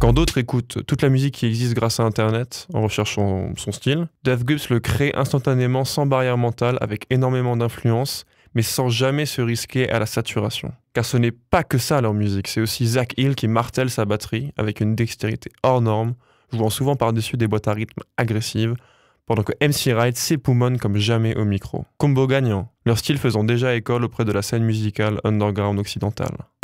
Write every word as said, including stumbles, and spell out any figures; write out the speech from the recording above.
Quand d'autres écoutent toute la musique qui existe grâce à Internet en recherchant son style, Death Grips le crée instantanément sans barrière mentale avec énormément d'influence, mais sans jamais se risquer à la saturation. Car ce n'est pas que ça leur musique, c'est aussi Zach Hill qui martèle sa batterie avec une dextérité hors norme, jouant souvent par-dessus des boîtes à rythme agressives, pendant que M C Wright s'époumonne comme jamais au micro. Combo gagnant, leur style faisant déjà école auprès de la scène musicale underground occidentale.